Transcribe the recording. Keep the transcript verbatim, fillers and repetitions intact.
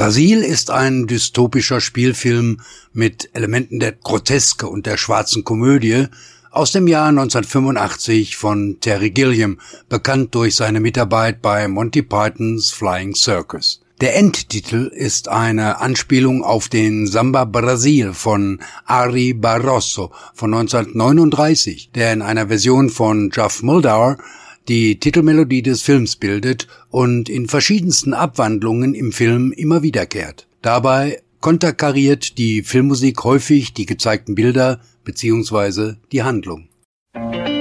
Brasil ist ein dystopischer Spielfilm mit Elementen der Groteske und der schwarzen Komödie aus dem Jahr neunzehnhundertfünfundachtzig von Terry Gilliam, bekannt durch seine Mitarbeit bei Monty Pythons Flying Circus. Der Endtitel ist eine Anspielung auf den Samba Brasil von Ari Barroso von neunzehnhundertneununddreißig, der in einer Version von Geoff Muldaur die Titelmelodie des Films bildet und in verschiedensten Abwandlungen im Film immer wiederkehrt. Dabei konterkariert die Filmmusik häufig die gezeigten Bilder bzw. die Handlung.